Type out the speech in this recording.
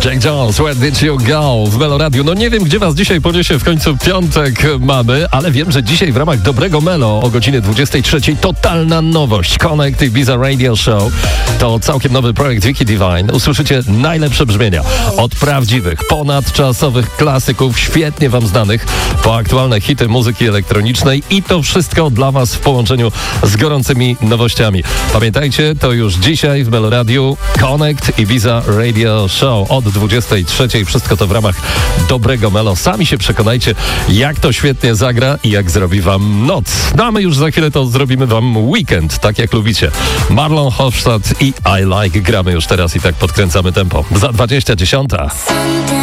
Jake Jones, Where Did You Go w Melo Radio. No nie wiem, gdzie was dzisiaj poniesie, w końcu piątek mamy, ale wiem, że dzisiaj w ramach Dobrego Melo o godzinie 23 totalna nowość. Connect Ibiza Radio Show to całkiem nowy projekt Wiki Divine. Usłyszycie najlepsze brzmienia od prawdziwych, ponadczasowych klasyków, świetnie wam znanych, po aktualne hity muzyki elektronicznej i to wszystko dla was w połączeniu z gorącymi nowościami. Pamiętajcie, to już dzisiaj w Melo Radio Connect Ibiza Radio Show od 23. Wszystko to w ramach Dobrego Melo. Sami się przekonajcie, jak to świetnie zagra i jak zrobi wam noc. No a my już za chwilę to zrobimy wam weekend, tak jak lubicie. Marlon Hofstadt i I Like gramy już teraz i tak podkręcamy tempo. Za 20:10.